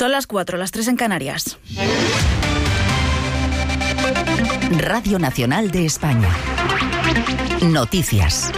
Son las 4, las 3 en Canarias. Radio Nacional de España. Noticias.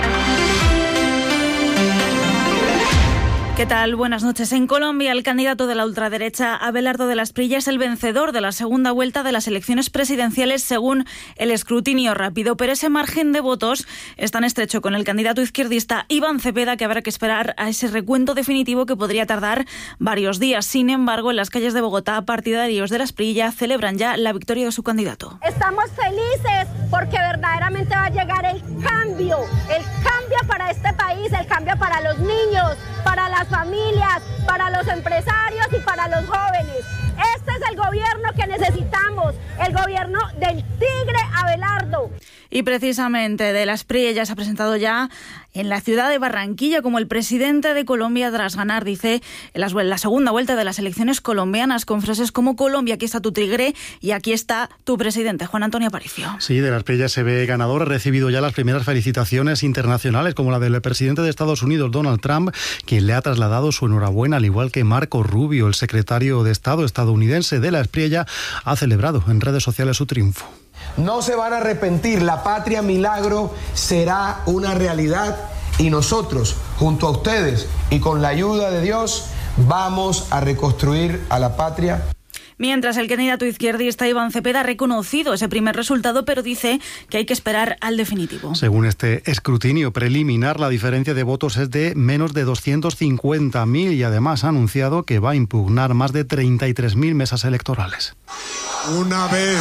¿Qué tal? Buenas noches. En Colombia, el candidato de la ultraderecha, Abelardo de las Espriella, es el vencedor de la segunda vuelta de las elecciones presidenciales según el escrutinio rápido. Pero ese margen de votos es tan estrecho con el candidato izquierdista Iván Cepeda que habrá que esperar a ese recuento definitivo que podría tardar varios días. Sin embargo, en las calles de Bogotá, partidarios de la Espriella celebran ya la victoria de su candidato. Estamos felices porque verdaderamente va a llegar el cambio para este país, el cambio para los niños, para las familias, para los empresarios y para los jóvenes. Este es el gobierno que necesitamos, el gobierno del tigre Abelardo. Y precisamente de la Espriella se ha presentado ya en la ciudad de Barranquilla como el presidente de Colombia tras ganar, dice, en la segunda vuelta de las elecciones colombianas, con frases como Colombia, aquí está tu tigre y aquí está tu presidente, Juan Antonio Aparicio. Sí, de la Espriella se ve ganador, ha recibido ya las primeras felicitaciones internacionales, como la del presidente de Estados Unidos, Donald Trump, quien le ha trasladado su enhorabuena, al igual que Marco Rubio, el secretario de Estado estadounidense de la Espriella, ha celebrado en redes sociales su triunfo. No se van a arrepentir, la patria milagro será una realidad y nosotros, junto a ustedes y con la ayuda de Dios, vamos a reconstruir a la patria. Mientras el candidato izquierdista Iván Cepeda ha reconocido ese primer resultado, pero dice que hay que esperar al definitivo. Según este escrutinio preliminar, la diferencia de votos es de menos de 250.000 y además ha anunciado que va a impugnar más de 33.000 mesas electorales. Una vez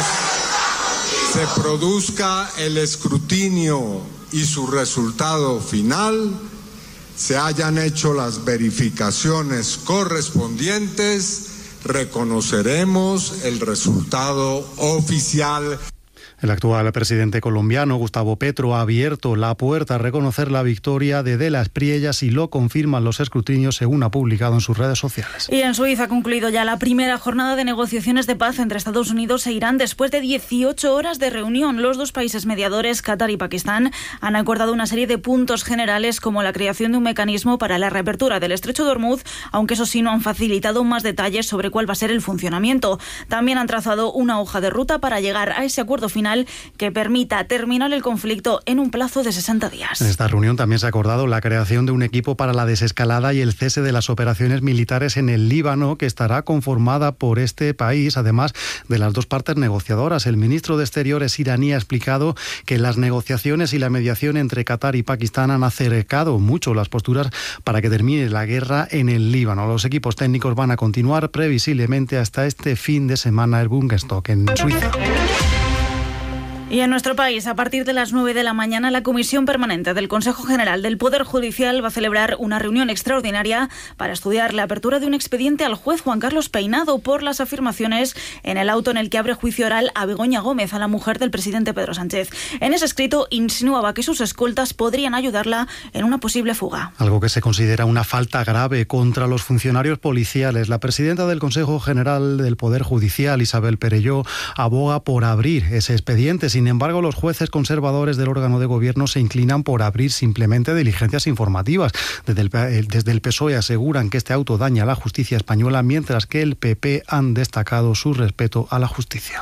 se produzca el escrutinio y su resultado final, se hayan hecho las verificaciones correspondientes, reconoceremos el resultado oficial. El actual presidente colombiano, Gustavo Petro, ha abierto la puerta a reconocer la victoria de la Espriella si lo confirman los escrutinios, según ha publicado en sus redes sociales. Y en Suiza ha concluido ya la primera jornada de negociaciones de paz entre Estados Unidos e Irán después de 18 horas de reunión. Los dos países mediadores, Qatar y Pakistán, han acordado una serie de puntos generales como la creación de un mecanismo para la reapertura del Estrecho de Hormuz, aunque eso sí no han facilitado más detalles sobre cuál va a ser el funcionamiento. También han trazado una hoja de ruta para llegar a ese acuerdo final que permita terminar el conflicto en un plazo de 60 días. En esta reunión también se ha acordado la creación de un equipo para la desescalada y el cese de las operaciones militares en el Líbano, que estará conformada por este país, además de las dos partes negociadoras. El ministro de Exteriores iraní ha explicado que las negociaciones y la mediación entre Qatar y Pakistán han acercado mucho las posturas para que termine la guerra en el Líbano. Los equipos técnicos van a continuar previsiblemente hasta este fin de semana en Bundestag, en Suiza. Y en nuestro país, a partir de las 9 de la mañana, la Comisión Permanente del Consejo General del Poder Judicial va a celebrar una reunión extraordinaria para estudiar la apertura de un expediente al juez Juan Carlos Peinado por las afirmaciones en el auto en el que abre juicio oral a Begoña Gómez, a la mujer del presidente Pedro Sánchez. En ese escrito insinuaba que sus escoltas podrían ayudarla en una posible fuga. Algo que se considera una falta grave contra los funcionarios policiales. La presidenta del Consejo General del Poder Judicial, Isabel Perelló, aboga por abrir ese expediente. Sin embargo, los jueces conservadores del órgano de gobierno se inclinan por abrir simplemente diligencias informativas. Desde el PSOE aseguran que este auto daña a la justicia española, mientras que el PP han destacado su respeto a la justicia.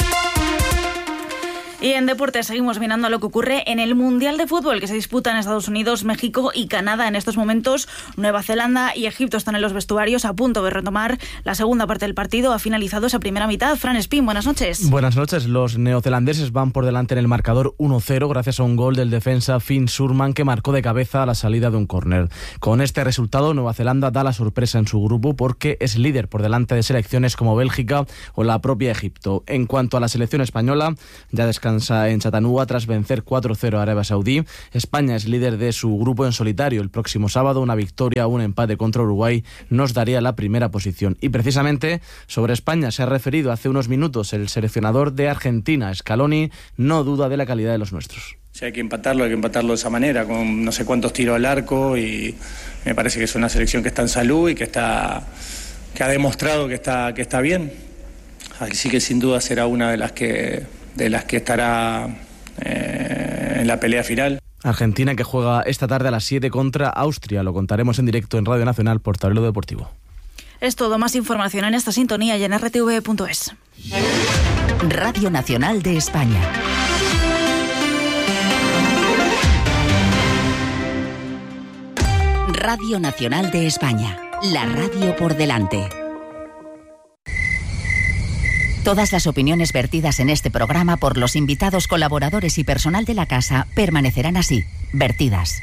Y en deporte seguimos mirando a lo que ocurre en el Mundial de Fútbol que se disputa en Estados Unidos, México y Canadá. En estos momentos, Nueva Zelanda y Egipto están en los vestuarios a punto de retomar la segunda parte del partido. Ha finalizado esa primera mitad. Fran Espín, buenas noches. Buenas noches. Los neozelandeses van por delante en el marcador 1-0 gracias a un gol del defensa Finn Surman que marcó de cabeza a la salida de un córner. Con este resultado, Nueva Zelanda da la sorpresa en su grupo porque es líder por delante de selecciones como Bélgica o la propia Egipto. En cuanto a la selección española, ya descansa en Chattanooga tras vencer 4-0 a Arabia Saudí. España es líder de su grupo en solitario. El próximo sábado una victoria o un empate contra Uruguay nos daría la primera posición. Y precisamente sobre España se ha referido hace unos minutos el seleccionador de Argentina, Scaloni, no duda de la calidad de los nuestros. Si hay que empatarlo de esa manera, con no sé cuántos tiros al arco, y me parece que es una selección que está en salud y que ha demostrado que está bien. Así que sin duda será una de las que estará en la pelea final. Argentina que juega esta tarde a las 7 contra Austria. Lo contaremos en directo en Radio Nacional por Tablero Deportivo. Es todo. Más información en esta sintonía y en rtv.es. Radio Nacional de España. Radio Nacional de España. La radio por delante. Todas las opiniones vertidas en este programa por los invitados, colaboradores y personal de la casa permanecerán así, vertidas.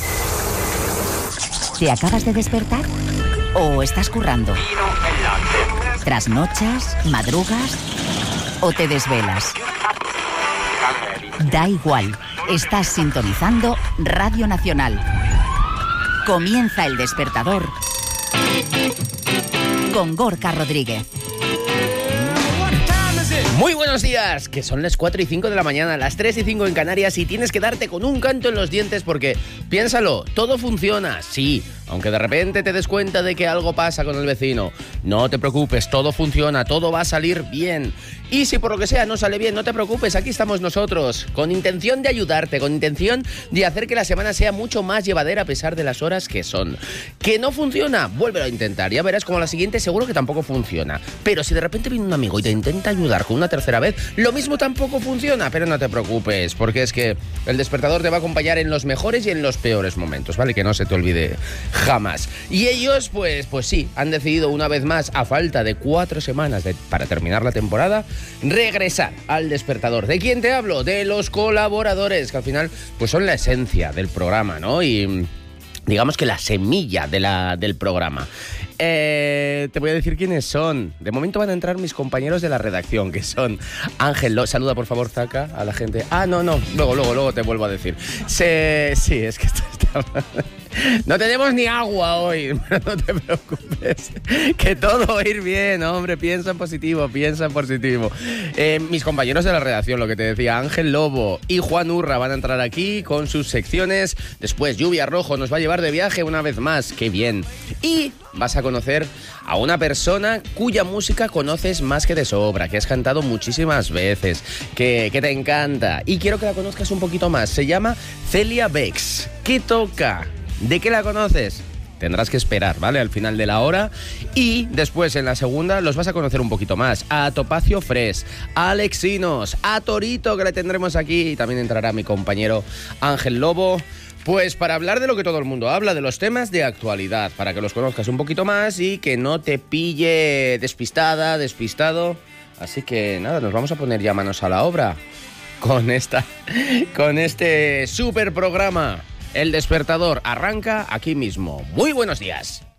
¿Te acabas de despertar? ¿O estás currando? ¿Trasnochas? ¿Madrugas? ¿O te desvelas? Da igual, estás sintonizando Radio Nacional. Comienza El Despertador con Gorka Rodríguez. Muy buenos días, que son las 4 y 5 de la mañana, las 3 y 5 en Canarias, y tienes que darte con un canto en los dientes porque, piénsalo, todo funciona, sí, aunque de repente te des cuenta de que algo pasa con el vecino. No te preocupes, todo funciona, todo va a salir bien. Y si por lo que sea no sale bien, no te preocupes, aquí estamos nosotros, con intención de ayudarte, con intención de hacer que la semana sea mucho más llevadera a pesar de las horas que son. ¿Que no funciona? Vuélvelo a intentar, ya verás como la siguiente seguro que tampoco funciona. Pero si de repente viene un amigo y te intenta ayudar con una tercera vez, lo mismo tampoco funciona, pero no te preocupes, porque es que el despertador te va a acompañar en los mejores y en los peores momentos, ¿vale? Que no se te olvide jamás. Y ellos, pues sí, han decidido una vez más, a falta de 4 semanas para terminar la temporada, regresar al despertador. ¿De quién te hablo? De los colaboradores, que al final pues son la esencia del programa, ¿no? Y digamos que la semilla del programa. Te voy a decir quiénes son. De momento van a entrar mis compañeros de la redacción, que son Ángel Lobo. Saluda por favor, Zaca, a la gente. No, luego te vuelvo a decir. Sí, es que esto está... No tenemos ni agua hoy, no te preocupes, que todo va a ir bien, hombre, piensa en positivo. Mis compañeros de la redacción, lo que te decía, Ángel Lobo y Juan Urra van a entrar aquí con sus secciones. Después Lluvia Rojo nos va a llevar de viaje una vez más, qué bien. Y vas a conocer a una persona cuya música conoces más que de sobra, que has cantado muchísimas veces, que te encanta, y quiero que la conozcas un poquito más. Se llama Celia Bex. ¿Qué toca? ¿De qué la conoces? Tendrás que esperar, ¿vale? Al final de la hora. Y después, en la segunda, los vas a conocer un poquito más. A Topacio Fresh, a Alexinos, a Torito, que le tendremos aquí. Y también entrará mi compañero Ángel Lobo. Pues para hablar de lo que todo el mundo habla, de los temas de actualidad, para que los conozcas un poquito más y que no te pille despistado. Así que nada, nos vamos a poner ya manos a la obra con este super programa. El Despertador arranca aquí mismo. Muy buenos días.